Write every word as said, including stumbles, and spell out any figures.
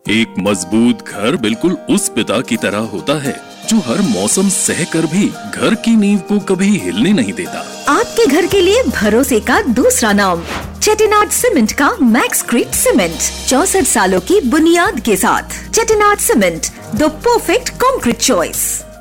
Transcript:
एक मजबूत घर बिल्कुल उस पिता की तरह होता है जो हर मौसम सह कर भी घर की नींव को कभी हिलने नहीं देता। आपके घर के लिए भरोसे का दूसरा नाम चेटिनाड सीमेंट का मैक्सक्रीट सीमेंट, चौसठ सालों की बुनियाद के साथ। Chettinad cement, the perfect concrete choice.